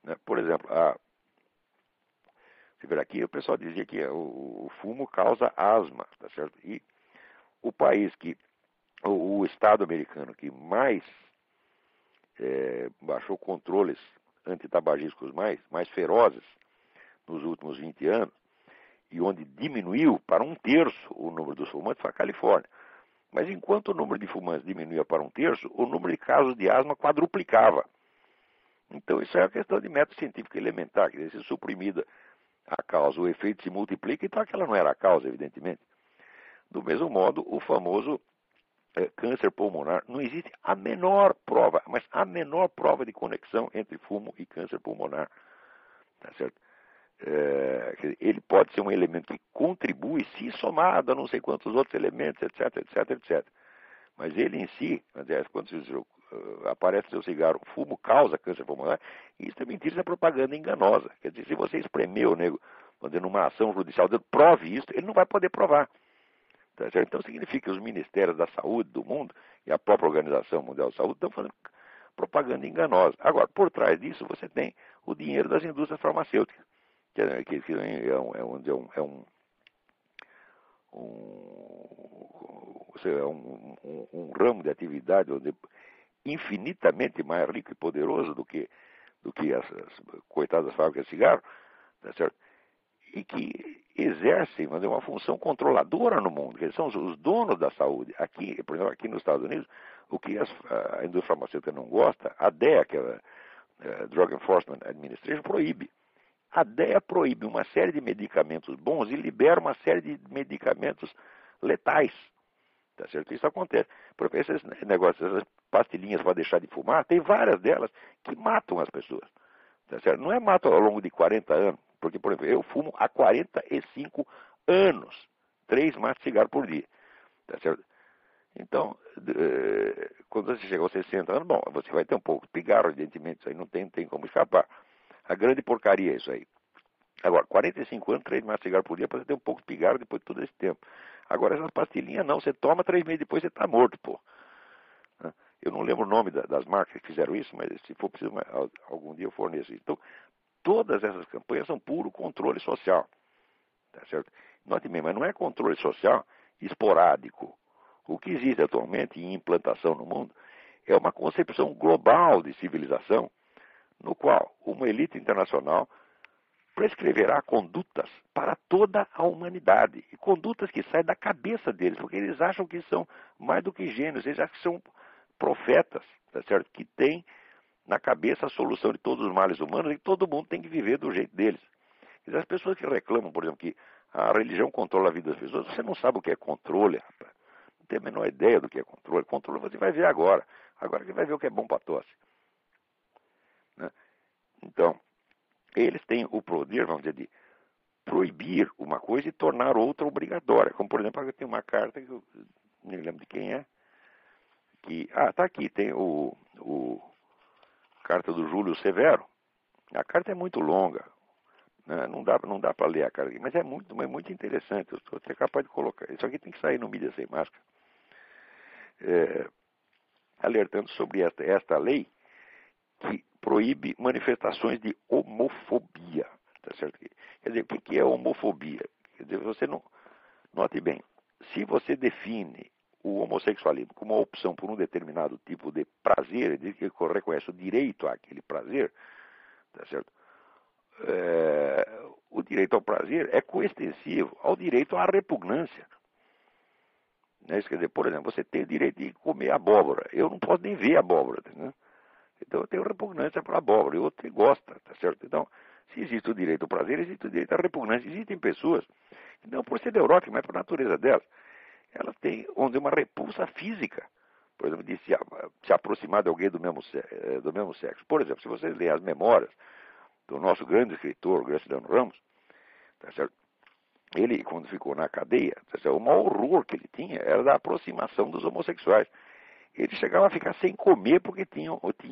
né? Por exemplo, você vê aqui, o pessoal dizia que o fumo causa asma, tá certo? E o país o estado americano que mais baixou controles antitabagísticos mais ferozes nos últimos 20 anos, e onde diminuiu para 1/3 o número dos fumantes, foi a Califórnia. Mas enquanto o número de fumantes diminuía para 1/3, o número de casos de asma quadruplicava. Então isso é uma questão de método científico elementar, quer dizer, se suprimida a causa, o efeito se multiplica, então aquela não era a causa, evidentemente. Do mesmo modo, o famoso câncer pulmonar, não existe a menor prova, mas a menor prova de conexão entre fumo e câncer pulmonar. Tá certo? Ele pode ser um elemento que contribui, se somado a não sei quantos outros elementos, etc, etc, etc. Mas ele em si, quando aparece seu cigarro, fumo causa câncer pulmonar, isso é mentira, isso é propaganda enganosa. Quer dizer, se você espremer o nego, numa ação judicial, prove isso, ele não vai poder provar. Tá certo? Então significa que os ministérios da saúde do mundo e a própria Organização Mundial de Saúde estão fazendo propaganda enganosa. Agora, por trás disso, você tem o dinheiro das indústrias farmacêuticas, que um ramo de atividade onde infinitamente mais rico e poderoso do que as coitadas fábricas de cigarro, tá certo? E que exercem uma função controladora no mundo, que eles são os donos da saúde. Aqui, por exemplo, aqui nos Estados Unidos, o que a indústria farmacêutica não gosta, a DEA, que é a Drug Enforcement Administration, proíbe. A DEA proíbe uma série de medicamentos bons e libera uma série de medicamentos letais. Tá certo? Isso acontece. Porque esses negócios, essas pastilhinhas para deixar de fumar, tem várias delas que matam as pessoas. Tá certo? Não é matam ao longo de 40 anos. Porque, por exemplo, eu fumo há 45 anos. 3 maços de cigarro por dia. Tá certo? Então, quando você chega aos 60 anos, bom, você vai ter um pouco de pigarro, evidentemente, isso aí não tem como escapar. A grande porcaria é isso aí. Agora, 45 anos, 3 maços de cigarro por dia, para você ter um pouco de pigarro depois de todo esse tempo. Agora, essas pastilhinhas não, você toma 3 meses depois, você está morto, pô. Eu não lembro o nome das marcas que fizeram isso, mas se for preciso, algum dia eu forneço isso. Então, todas essas campanhas são puro controle social. Tá certo? Note bem, mas não é controle social esporádico. O que existe atualmente em implantação no mundo é uma concepção global de civilização, no qual uma elite internacional prescreverá condutas para toda a humanidade. E condutas que saem da cabeça deles, porque eles acham que são mais do que gênios, eles acham que são profetas, tá certo? Que têm na cabeça a solução de todos os males humanos e todo mundo tem que viver do jeito deles. E as pessoas que reclamam, por exemplo, que a religião controla a vida das pessoas, você não sabe o que é controle, rapaz. Não tem a menor ideia do que é controle. Controle você vai ver agora. Agora que vai ver o que é bom para tosse. Né? Então, eles têm o poder, vamos dizer, de proibir uma coisa e tornar outra obrigatória. Como, por exemplo, eu tenho uma carta, que eu nem lembro de quem é, que... tá aqui, tem o carta do Júlio Severo. A carta é muito longa. Né? Não dá para ler a carta aqui, mas é muito interessante. Eu estou até capaz de colocar. Isso aqui tem que sair no Mídia Sem Máscara. Alertando sobre esta lei que proíbe manifestações de homofobia. Tá certo? Quer dizer, o que é homofobia? Quer dizer, você não... Note bem, se você define o homossexualismo como uma opção por um determinado tipo de prazer, diz que reconhece o direito àquele prazer, tá certo? O direito ao prazer é coextensivo ao direito à repugnância. Né? Isso quer dizer, por exemplo, você tem o direito de comer abóbora. Eu não posso nem ver abóbora. Né? Então eu tenho repugnância para abóbora. E outro que gosta, tá certo? Então, se existe o direito ao prazer, existe o direito à repugnância. Existem pessoas que não por ser neuróticas, mas por natureza delas, elas têm uma repulsa física. Por exemplo, de se aproximar de alguém do mesmo sexo. Por exemplo, se vocês lerem as memórias do nosso grande escritor, Graciliano Ramos, tá certo? Ele, quando ficou na cadeia, tá certo? O maior horror que ele tinha era da aproximação dos homossexuais. Ele chegava a ficar sem comer porque tinha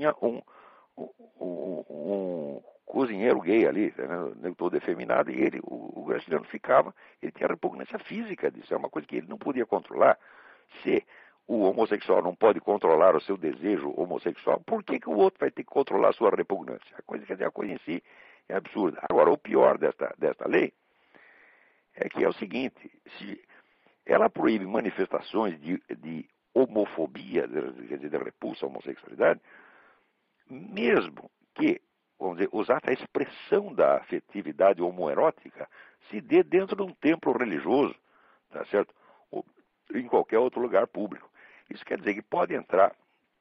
um cozinheiro gay ali, né, todo efeminado, e o Graciliano ficava, ele tinha repugnância física disso, é uma coisa que ele não podia controlar. Se o homossexual não pode controlar o seu desejo homossexual, por que o outro vai ter que controlar a sua repugnância? Quer dizer, a coisa em si é absurda. Agora, o pior desta lei é que é o seguinte, se ela proíbe manifestações de homofobia, quer dizer, de repulsa à homossexualidade, mesmo que, vamos dizer, usar a expressão da afetividade homoerótica se dê dentro de um templo religioso, tá certo? Ou em qualquer outro lugar público. Isso quer dizer que pode entrar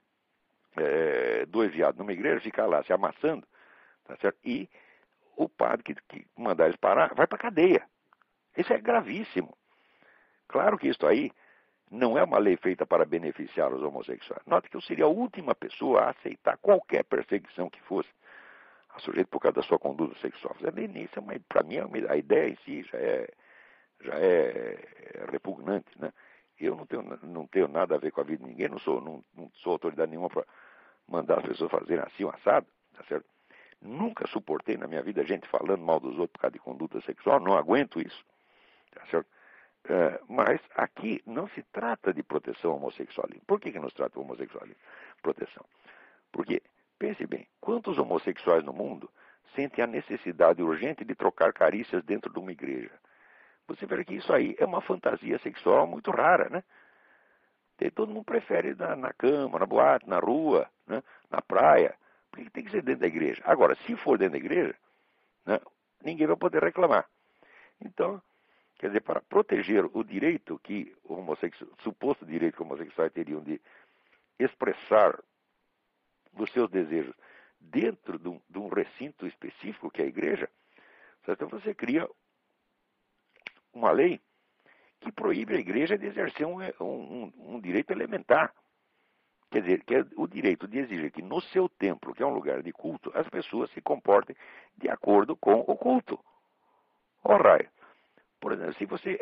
dois viados numa igreja, ficar lá se amassando, tá certo? E o padre que mandar eles parar vai para a cadeia. Isso é gravíssimo. Claro que isso aí não é uma lei feita para beneficiar os homossexuais. Note que eu seria a última pessoa a aceitar qualquer perseguição que fosse a sujeito por causa da sua conduta sexual. Para mim, a ideia em si já é repugnante, né? Eu não tenho nada a ver com a vida de ninguém, não sou autoridade nenhuma para mandar as pessoas fazerem assim um assado, tá certo? Nunca suportei na minha vida gente falando mal dos outros por causa de conduta sexual, não aguento isso, tá certo? Mas aqui não se trata de proteção ao homossexualismo. Por que nos trata o homossexualismo? Proteção. Porque, pense bem, quantos homossexuais no mundo sentem a necessidade urgente de trocar carícias dentro de uma igreja? Você vê que isso aí é uma fantasia sexual muito rara, né? Todo mundo prefere na cama, na boate, na rua, né? Na praia. Por que tem que ser dentro da igreja? Agora, se for dentro da igreja, né, ninguém vai poder reclamar. Então, quer dizer, para proteger o direito que o suposto direito que os homossexuais teriam de expressar os seus desejos dentro de um recinto específico, que é a igreja, então você cria uma lei que proíbe a igreja de exercer um direito elementar. Quer dizer, que é o direito de exigir que no seu templo, que é um lugar de culto, as pessoas se comportem de acordo com o culto. Ora, por exemplo, se você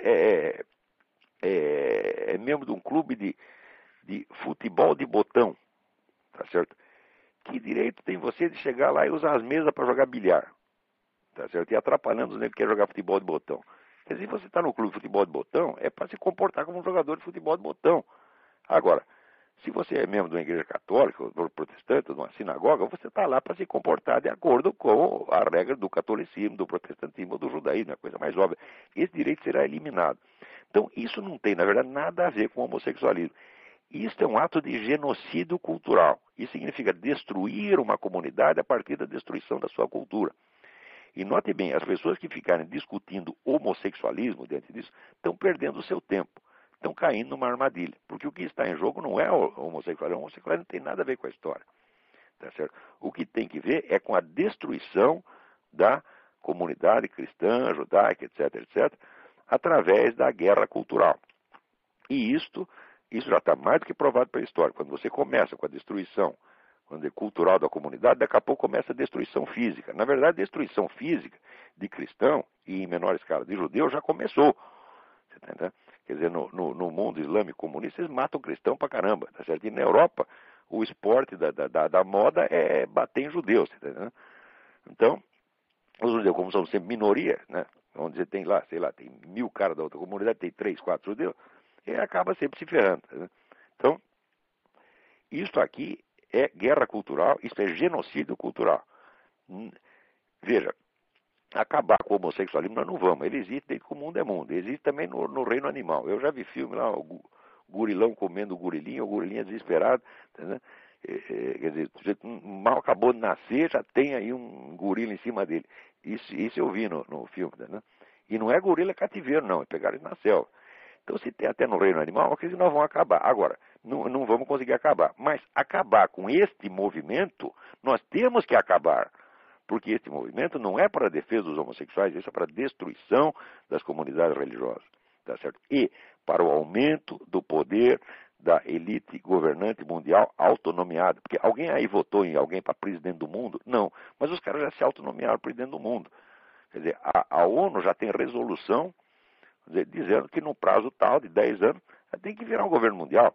é membro de um clube de futebol de botão, tá certo? Que direito tem você de chegar lá e usar as mesas para jogar bilhar, tá certo? E atrapalhando os negros que querem jogar futebol de botão. Quer dizer, se você está no clube de futebol de botão, é para se comportar como um jogador de futebol de botão. Agora, se você é membro de uma igreja católica, ou protestante, ou de uma sinagoga, você está lá para se comportar de acordo com a regra do catolicismo, do protestantismo ou do judaísmo, é a coisa mais óbvia. Esse direito será eliminado. Então, isso não tem, na verdade, nada a ver com o homossexualismo. Isto é um ato de genocídio cultural. Isso significa destruir uma comunidade a partir da destruição da sua cultura. E note bem, as pessoas que ficarem discutindo homossexualismo dentro disso estão perdendo o seu tempo, estão caindo numa armadilha. Porque o que está em jogo não é o homossexualismo. O homossexualismo não tem nada a ver com a história. Tá certo? O que tem que ver é com a destruição da comunidade cristã, judaica, etc., etc., através da guerra cultural. E isso já está mais do que provado pela história. Quando você começa com a destruição cultural da comunidade, daqui a pouco começa a destruição física. Na verdade, a destruição física de cristão e, em menor escala, de judeu já começou. Você tá entendendo? Quer dizer, no mundo islâmico comunista, eles matam cristão pra caramba. Tá certo? E na Europa, o esporte da moda é bater em judeus. Tá entendendo? Então, os judeus, como são sempre minoria, né? Onde você tem lá, sei lá, tem 1000 caras da outra comunidade, tem 3, 4 judeus, e acaba sempre se ferrando. Tá, então, isso aqui é guerra cultural, isso é genocídio cultural. Veja, acabar com o homossexualismo nós não vamos, ele existe desde que o mundo é mundo, existe também no reino animal. Eu já vi filme lá, o gurilão comendo o gorilinha desesperado, tá, quer dizer, mal acabou de nascer, já tem aí um gorila em cima dele. Isso eu vi no filme, tá, e não é gorila cativeiro, não, é pegar ele na selva. Então, se tem até no reino animal, que nós vamos acabar. Agora, não vamos conseguir acabar. Mas acabar com este movimento, nós temos que acabar. Porque este movimento não é para a defesa dos homossexuais, isso é para a destruição das comunidades religiosas. Tá certo? E para o aumento do poder da elite governante mundial autonomiada. Porque alguém aí votou em alguém para presidente do mundo? Não. Mas os caras já se autonomearam presidente do mundo. Quer dizer, a ONU já tem resolução dizendo que no prazo tal de 10 anos tem que virar um governo mundial.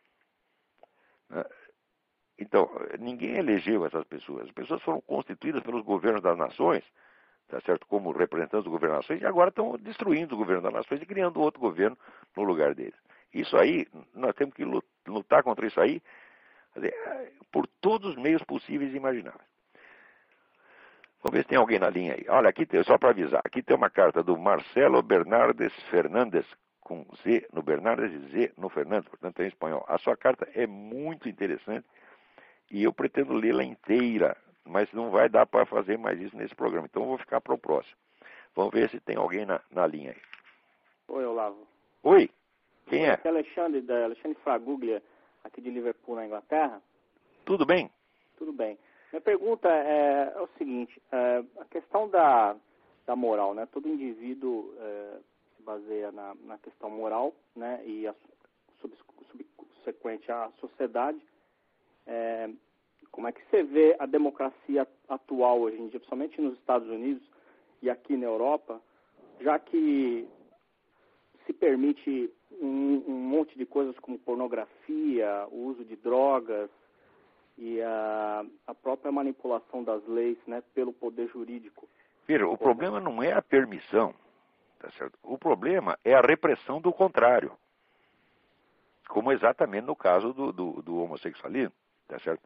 Então, ninguém elegeu essas pessoas. As pessoas foram constituídas pelos governos das nações, tá certo? Como representantes do governo das nações, e agora estão destruindo o governo das nações e criando outro governo no lugar deles. Isso aí, nós temos que lutar contra isso aí, quer dizer, por todos os meios possíveis e imagináveis. Vamos ver se tem alguém na linha aí. Olha, aqui tem, só para avisar, aqui tem uma carta do Marcelo Bernardes Fernandes, com Z no Bernardes e Z no Fernandes, portanto é em espanhol. A sua carta é muito interessante e eu pretendo lê-la inteira, mas não vai dar para fazer mais isso nesse programa, então eu vou ficar para o próximo. Vamos ver se tem alguém na linha aí. Oi, Olavo. Oi, quem é? Aqui é Alexandre Fraguglia, aqui de Liverpool, na Inglaterra. Tudo bem? Tudo bem. Minha pergunta é o seguinte, a questão da moral, né? Todo indivíduo se baseia na questão moral, né? E subsequente à sociedade. Como é que você vê a democracia atual hoje em dia, principalmente nos Estados Unidos e aqui na Europa, já que se permite um monte de coisas como pornografia, o uso de drogas e a própria manipulação das leis, né, pelo poder jurídico. Veja, o problema não é a permissão, tá certo? O problema é a repressão do contrário, como exatamente no caso do homossexualismo, tá certo?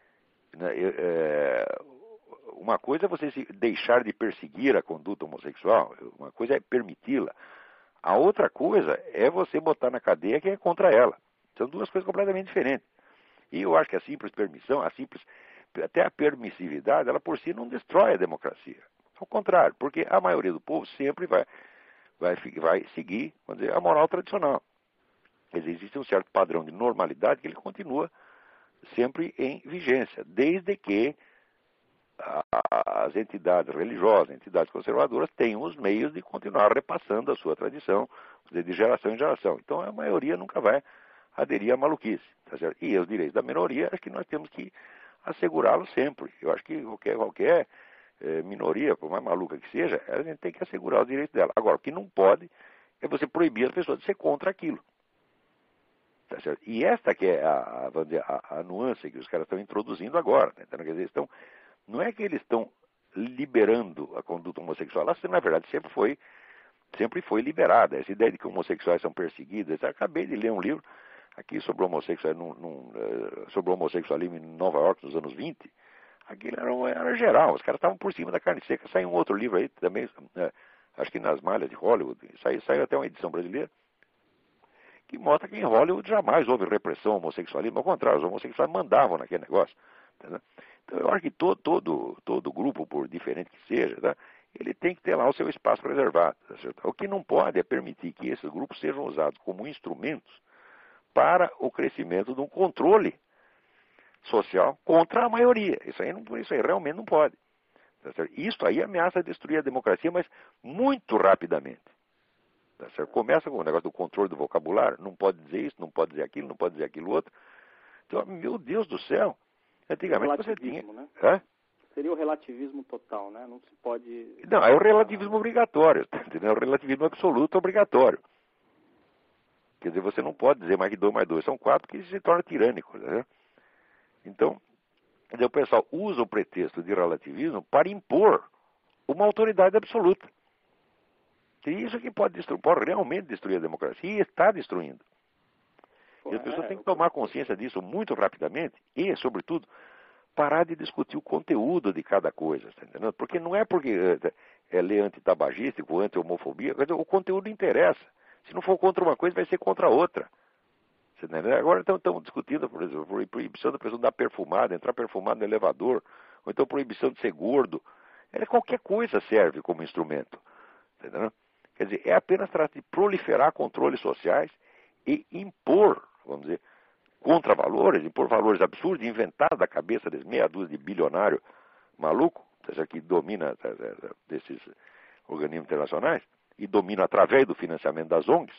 Uma coisa é você deixar de perseguir a conduta homossexual, uma coisa é permiti-la. A outra coisa é você botar na cadeia quem é contra ela. São duas coisas completamente diferentes. E eu acho que a simples permissão, até a permissividade, ela por si não destrói a democracia. Ao contrário, porque a maioria do povo sempre vai seguir, vamos dizer, a moral tradicional. Quer dizer, existe um certo padrão de normalidade que ele continua sempre em vigência, desde que as entidades religiosas, entidades conservadoras, tenham os meios de continuar repassando a sua tradição de geração em geração. Então a maioria nunca vai aderir à maluquice. Tá certo? E os direitos da minoria, acho que nós temos que assegurá-los sempre. Eu acho que qualquer minoria, por mais maluca que seja, a gente tem que assegurar os direitos dela. Agora, o que não pode é você proibir as pessoas de ser contra aquilo. Tá certo? E esta que é a nuance que os caras estão introduzindo agora. Né? Então, quer dizer, não é que eles estão liberando a conduta homossexual, ela, na verdade, sempre foi liberada. Essa ideia de que homossexuais são perseguidos. Eu acabei de ler um livro aqui sobre sobre o homossexualismo em Nova York nos anos 20. Aquilo era geral, os caras estavam por cima da carne seca. Saiu um outro livro aí também, acho que nas malhas de Hollywood, saiu até uma edição brasileira, que mostra que em Hollywood jamais houve repressão ao homossexualismo, ao contrário, os homossexuais mandavam naquele negócio. Entendeu? Então eu acho que todo grupo, por diferente que seja, tá, ele tem que ter lá o seu espaço reservado. Tá certo? O que não pode é permitir que esses grupos sejam usados como instrumentos para o crescimento de um controle social contra a maioria. Isso aí realmente não pode. Tá certo? Isso aí ameaça destruir a democracia, mas muito rapidamente. Tá certo? Começa com o negócio do controle do vocabulário, não pode dizer isso, não pode dizer aquilo, não pode dizer aquilo outro. Então, meu Deus do céu, antigamente você tinha... Né? Seria o relativismo total, né? Não se pode... Não, é o relativismo obrigatório, tá entendendo? É o relativismo absoluto obrigatório. Quer dizer, você não pode dizer mais que 2 mais 2 são 4, que se torna tirânico, né? Então, o pessoal usa o pretexto de relativismo para impor uma autoridade absoluta. E isso que pode realmente destruir a democracia e está destruindo. E as pessoas têm que tomar consciência disso muito rapidamente e, sobretudo, parar de discutir o conteúdo de cada coisa, tá entendendo? Porque não é porque é lei antitabagístico, anti-homofobia, o conteúdo interessa. Se não for contra uma coisa, vai ser contra outra. Você entendeu? Agora estamos discutindo, por exemplo, proibição da pessoa andar perfumada, entrar perfumado no elevador, ou então proibição de ser gordo. Qualquer coisa serve como instrumento. Tá entendendo? Quer dizer, é apenas tratar de proliferar controles sociais e impor, vamos dizer, contravalores, impor valores absurdos, inventados da cabeça desse meia dúzia de bilionário maluco, que domina desses organismos internacionais, e domina através do financiamento das ONGs.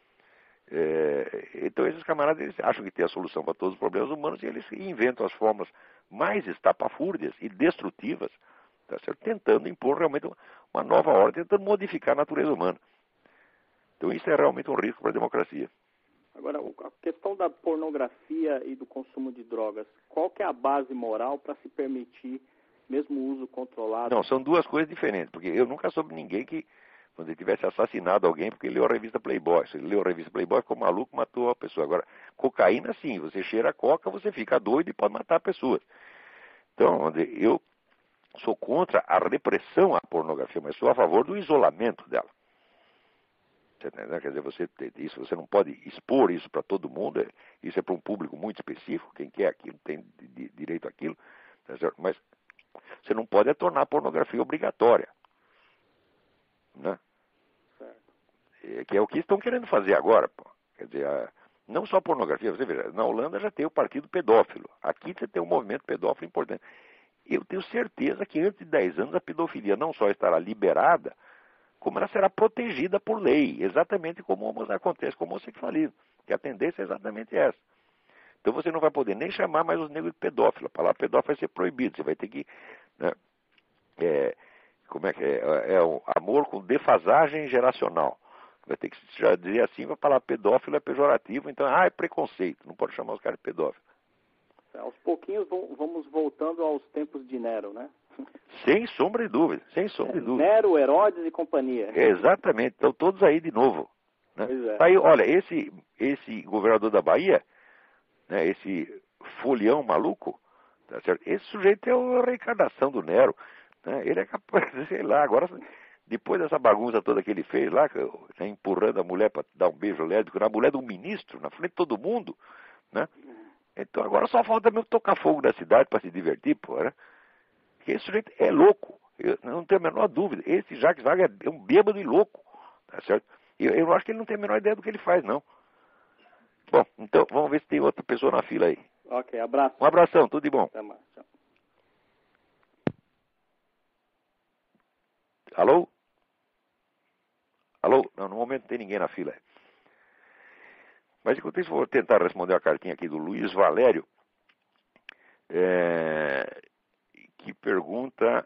Então esses camaradas eles acham que tem a solução para todos os problemas humanos e eles inventam as formas mais estapafúrdias e destrutivas, tá certo? Tentando impor realmente uma nova ordem, tentando modificar a natureza humana. Então isso é realmente um risco para a democracia. Agora, a questão da pornografia e do consumo de drogas, qual que é a base moral para se permitir mesmo o uso controlado? Não, são duas coisas diferentes, porque eu nunca soube ninguém que quando ele tivesse assassinado alguém porque ele leu a revista Playboy. Se ele leu a revista Playboy, ficou maluco, matou a pessoa. Agora, cocaína, sim, você cheira a coca, você fica doido e pode matar pessoas. Então, eu sou contra a repressão à pornografia, mas sou a favor do isolamento dela. Quer dizer, você não pode expor isso para todo mundo, isso é para um público muito específico, quem quer aquilo tem direito àquilo, mas você não pode tornar a pornografia obrigatória. Né? Que é o que estão querendo fazer agora. Pô. Quer dizer, não só a pornografia, você veja, na Holanda já tem o partido pedófilo, aqui você tem um movimento pedófilo importante. Eu tenho certeza que antes de 10 anos a pedofilia não só estará liberada, como ela será protegida por lei, exatamente como acontece com o homossexualismo, que a tendência é exatamente essa. Então você não vai poder nem chamar mais os negros de pedófilo, a palavra pedófilo vai ser proibida, você vai ter que... Né, como é que é? É um amor com defasagem geracional. Vai ter que já dizer assim, a palavra pedófilo é pejorativo, então, é preconceito, não pode chamar os caras de pedófilo. Aos pouquinhos vamos voltando aos tempos de Nero, né? Sem sombra de dúvida, sem sombra de dúvida. Nero, Herodes e companhia. Exatamente, estão todos aí de novo. Né? É. Aí, olha, esse governador da Bahia, né, esse folião maluco, tá certo? Esse sujeito é a reencarnação do Nero. Né? Ele é capaz, sei lá, agora, depois dessa bagunça toda que ele fez lá, né, empurrando a mulher para dar um beijo lésbico na mulher de um ministro, na frente de todo mundo, né? Então agora só falta mesmo tocar fogo na cidade para se divertir, pô, né? Porque esse sujeito é louco, eu não tenho a menor dúvida. Esse Jacques Wagner é um bêbado e louco, tá certo? Eu acho que ele não tem a menor ideia do que ele faz, não. Bom, então vamos ver se tem outra pessoa na fila aí. Ok, abraço. Um abração, tudo de bom. Até mais. Tchau. Alô? Alô? Não, no momento não tem ninguém na fila. Mas enquanto isso, vou tentar responder a cartinha aqui do Luiz Valério, que pergunta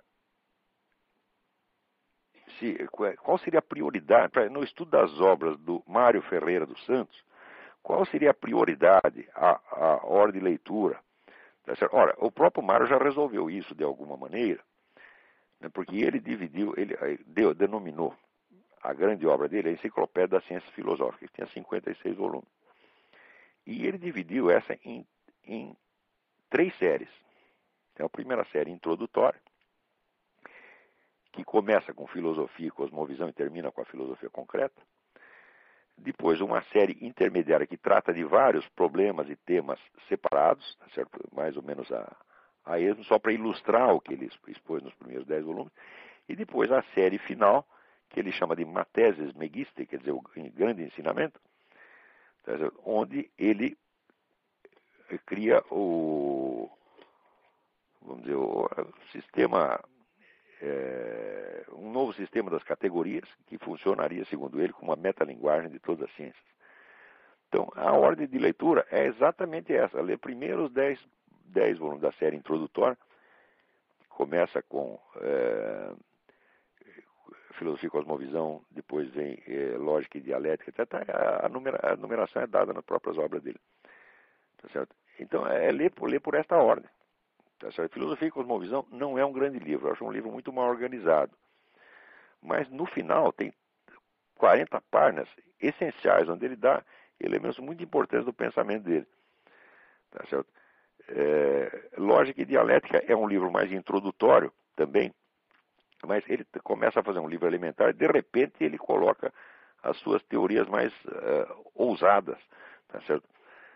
qual seria a prioridade, no estudo das obras do Mário Ferreira dos Santos, qual seria a prioridade, a ordem de leitura? Tá certo? Ora, o próprio Mário já resolveu isso de alguma maneira, né, porque ele dividiu, denominou a grande obra dele, a Enciclopédia das Ciências Filosóficas, que tinha 56 volumes. E ele dividiu essa em 3 séries. Tem a primeira série introdutória, que começa com filosofia e cosmovisão e termina com a filosofia concreta. Depois, uma série intermediária que trata de vários problemas e temas separados, certo? Mais ou menos a esmo, só para ilustrar o que ele expôs nos primeiros 10 volumes. E depois a série final, que ele chama de Mateses Megiste, quer dizer, o grande ensinamento, onde ele cria o sistema, um novo sistema das categorias, que funcionaria, segundo ele, como uma metalinguagem de todas as ciências. Então, a ordem de leitura é exatamente essa, ler primeiro os 10 volumes da série introdutória, que começa com filosofia e cosmovisão, depois vem lógica e dialética, etc. A numeração é dada nas próprias obras dele. Tá certo? Então, ler por esta ordem. Tá certo? Filosofia e cosmovisão não é um grande livro, eu acho um livro muito mal organizado. Mas, no final, tem 40 páginas essenciais, onde ele dá elementos muito importantes do pensamento dele. Tá certo? Lógica e dialética é um livro mais introdutório também, mas ele começa a fazer um livro elementar e, de repente, ele coloca as suas teorias mais ousadas. Tá certo?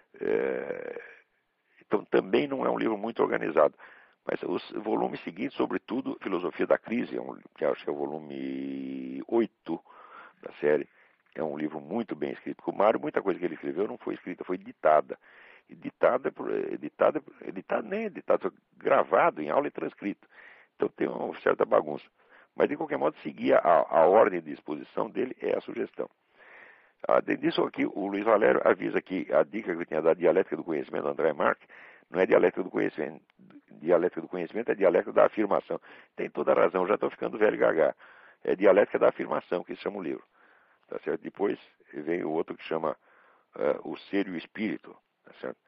Então, também não é um livro muito organizado. Mas os volumes seguintes, sobretudo, Filosofia da Crise, que acho que é o volume 8 da série, é um livro muito bem escrito. Porque o Mário, muita coisa que ele escreveu não foi escrita, foi ditada. E ditada, nem editada, gravado em aula e transcrito. Então tem uma certa bagunça. Mas, de qualquer modo, seguir a ordem de exposição dele é a sugestão. Além disso, aqui, o Luiz Valério avisa que a dica que eu tinha dado, dialética do conhecimento do André Marx, não é dialética do conhecimento. Dialética do conhecimento é dialética da afirmação. Tem toda a razão, eu já estou ficando velho gaga. É dialética da afirmação que se chama o livro. Tá certo? Depois vem o outro que chama O Ser e o Espírito. Tá certo?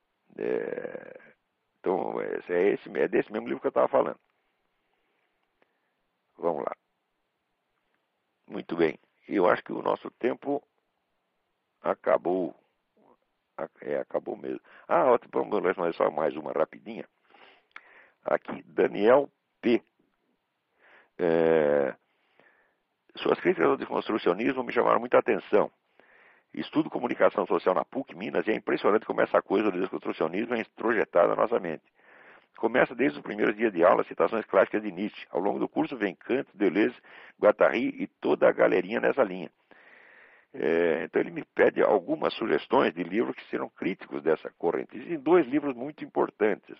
Então, é desse mesmo livro que eu estava falando. Vamos lá. Muito bem. Eu acho que o nosso tempo acabou. Acabou mesmo. Vamos ler só mais uma rapidinha. Aqui, Daniel P. Suas críticas ao desconstrucionismo me chamaram muita atenção. Estudo comunicação social na PUC Minas e é impressionante como essa coisa do desconstrucionismo é introjetada na nossa mente. Começa desde os primeiros dias de aula, citações clássicas de Nietzsche. Ao longo do curso vem Kant, Deleuze, Guattari e toda a galerinha nessa linha. Então ele me pede algumas sugestões de livros que serão críticos dessa corrente. Existem 2 livros muito importantes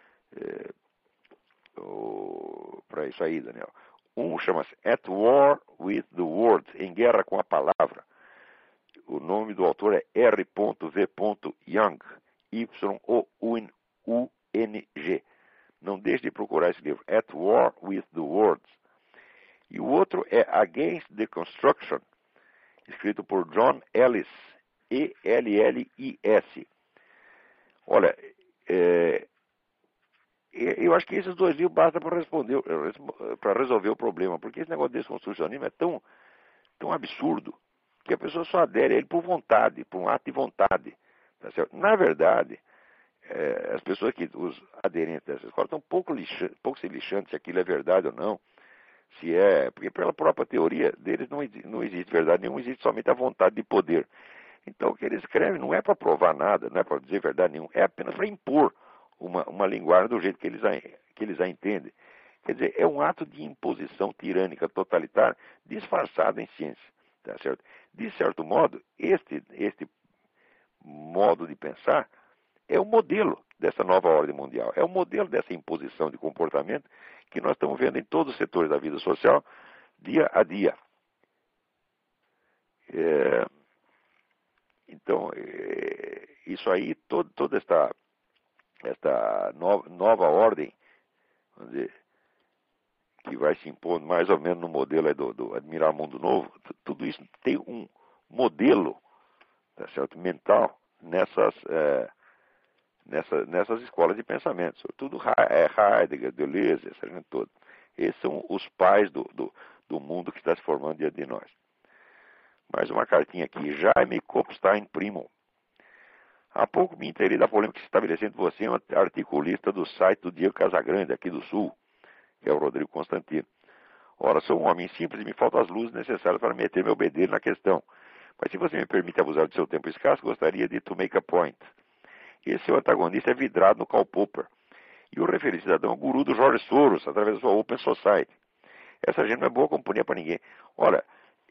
para isso aí, Daniel. Um chama-se At War with the Words, Em Guerra com a Palavra. O nome do autor é R.V. Young, Y-O-U-N-G. Não deixe de procurar esse livro, At War with the Words. E o outro é Against Deconstruction, escrito por John Ellis, E-L-L-I-S. Olha, eu acho que esses 2 livros bastam para resolver o problema, porque esse negócio de desconstrucionismo é tão absurdo que a pessoa só adere a ele por vontade, por um ato de vontade. Tá certo? Na verdade, as pessoas os aderentes dessa escola estão pouco se lixando se aquilo é verdade ou não. Porque pela própria teoria deles não existe verdade nenhuma, existe somente a vontade de poder. Então o que eles escrevem não é para provar nada, não é para dizer verdade nenhuma, é apenas para impor uma linguagem do jeito que eles a entendem. Quer dizer, é um ato de imposição tirânica, totalitária, disfarçado em ciência. Tá certo? De certo modo, este modo de pensar é o modelo dessa nova ordem mundial, é o modelo dessa imposição de comportamento que nós estamos vendo em todos os setores da vida social, dia a dia. Então, isso aí, toda esta nova ordem, vamos dizer, que vai se impondo mais ou menos no modelo do Admirar Mundo Novo, tudo isso tem um modelo, tá certo, mental nessas escolas de pensamento, sobretudo Heidegger, Deleuze, essa gente toda. Esses são os pais do mundo que está se formando diante de nós. Mais uma cartinha aqui. Jaime Kopstein Primo. Há pouco me inteirei da polêmica que se estabeleceu entre você e um articulista do site do Diego Casagrande, aqui do Sul, que é o Rodrigo Constantino. Ora, sou um homem simples e me faltam as luzes necessárias para meter meu bedelho na questão. Mas se você me permite abusar do seu tempo escasso, gostaria de to make a point. Esse seu antagonista é vidrado no Karl Popper. E o referido cidadão é o guru do George Soros, através da sua Open Society. Essa gente não é boa companhia para ninguém. Olha,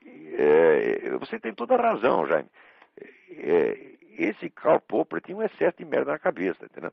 você tem toda a razão, Jaime. Esse Karl Popper tinha um excesso de merda na cabeça, entendeu?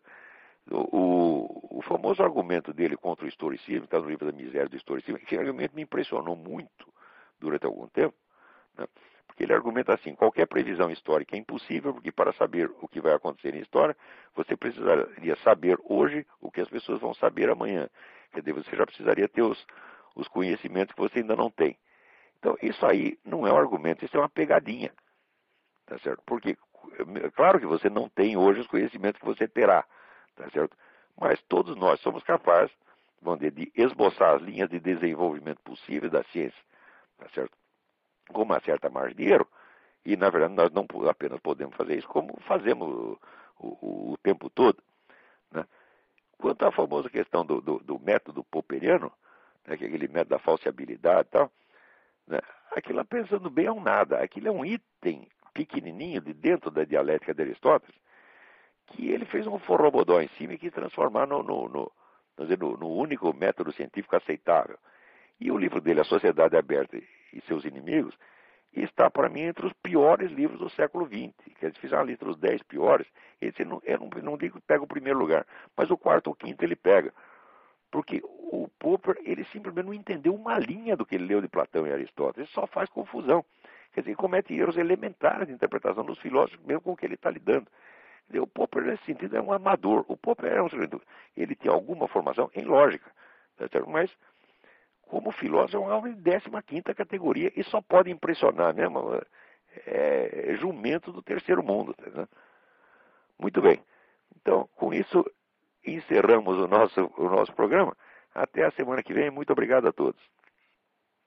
O famoso argumento dele contra o historicismo, que está no livro da miséria do historicismo, esse argumento me impressionou muito durante algum tempo, né? Porque ele argumenta assim: qualquer previsão histórica é impossível, porque para saber o que vai acontecer na história, você precisaria saber hoje o que as pessoas vão saber amanhã. Quer dizer, você já precisaria ter os conhecimentos que você ainda não tem. Então, isso aí não é um argumento, isso é uma pegadinha. Tá certo? Porque, claro que você não tem hoje os conhecimentos que você terá. Tá certo? Mas todos nós somos capazes, vamos dizer, de esboçar as linhas de desenvolvimento possíveis da ciência. Tá certo? Com uma certa margem de erro. E, na verdade, nós não apenas podemos fazer isso, como fazemos o tempo todo. Né? Quanto à famosa questão do método popperiano, né, que é aquele método da falseabilidade e tal, né, aquilo, pensando bem, é um nada. Aquilo é um item pequenininho de dentro da dialética de Aristóteles, que ele fez um forrobodó em cima e quis transformar no único método científico aceitável. E o livro dele, A Sociedade Aberta e Seus Inimigos, está, para mim, entre os piores livros do século XX. Eles fizeram a lista dos 10 piores. Eu não digo que pega o primeiro lugar, mas o quarto ou quinto ele pega. Porque o Popper, ele simplesmente não entendeu uma linha do que ele leu de Platão e Aristóteles. Ele só faz confusão. Quer dizer, comete erros elementares de interpretação dos filósofos, mesmo com o que ele está lidando. Quer dizer, o Popper, nesse sentido, é um amador. O Popper é um sujeito, ele tem alguma formação em lógica, mas como filósofo é um homem de 15ª categoria e só pode impressionar mesmo jumento do terceiro mundo. Né? Muito bem. Então, com isso, encerramos o nosso programa. Até a semana que vem. Muito obrigado a todos.